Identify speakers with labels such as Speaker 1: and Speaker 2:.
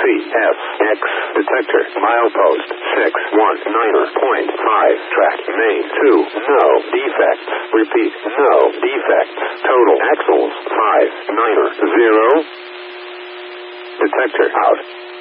Speaker 1: CSX detector. Milepost 619.5. Track main 2. No defects. Repeat, no defects. Total axles 590. Detector out.